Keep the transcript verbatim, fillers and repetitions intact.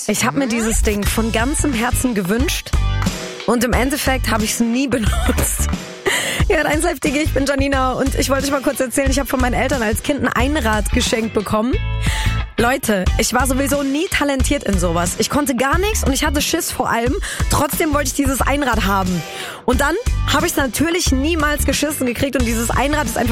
Ich habe mir dieses Ding von ganzem Herzen gewünscht und im Endeffekt habe ich es nie benutzt. Ja, eins heftige, ich bin Janina und ich wollte euch mal kurz erzählen, ich habe von meinen Eltern als Kind ein Einrad geschenkt bekommen. Leute, ich war sowieso nie talentiert in sowas. Ich konnte gar nichts und ich hatte Schiss vor allem. Trotzdem wollte ich dieses Einrad haben. Und dann habe ich es natürlich niemals geschissen gekriegt und dieses Einrad ist einfach